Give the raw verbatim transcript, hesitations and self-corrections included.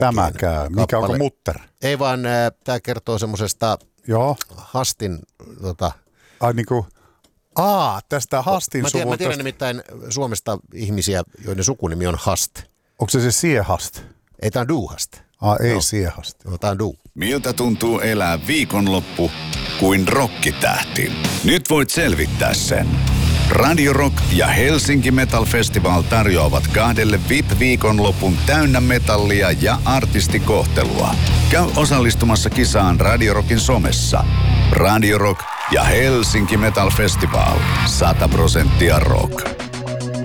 Tämä käy. Mikä onko Mutter? Ei vaan, äh, tämä kertoo semmoisesta Hastin... Tota, Ai niinku... Aa, tästä Hastin mä tiedän, suvun... Mä tiedän nimittäin Suomesta ihmisiä, joiden sukunimi on Hast. Onko se se Siehast? Ei, tämä on Duhast. Ah, ei no. Siehast. No, tämä on Du. Miltä tuntuu elää viikonloppu kuin rokkitähti? Nyt voit selvittää sen. Radio Rock ja Helsinki Metal Festival tarjoavat kahdelle V I P-viikonlopun täynnä metallia ja artistikohtelua. Käy osallistumassa kisaan Radio Rockin somessa. Radio Rock ja Helsinki Metal Festival. sata prosenttia rock.